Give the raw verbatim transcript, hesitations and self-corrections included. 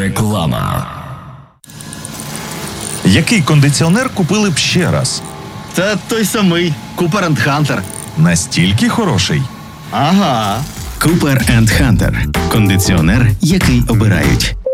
Реклама. Який кондиціонер купили б ще раз? Та той самий Cooper енд Hunter. Настільки хороший? Ага. Cooper енд Hunter. Кондиціонер, який обирають.